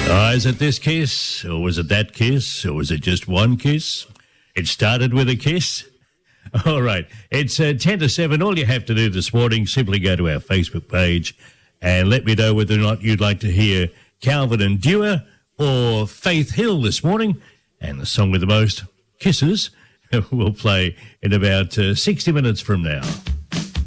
Is it this kiss, or was it that kiss, or was it just one kiss? It started with a kiss. All right, it's 10 to 7. All you have to do this morning, simply go to our Facebook page and let me know whether or not you'd like to hear Calvin and Dewar or Faith Hill this morning. And the song with the most kisses will play in about 60 minutes from now.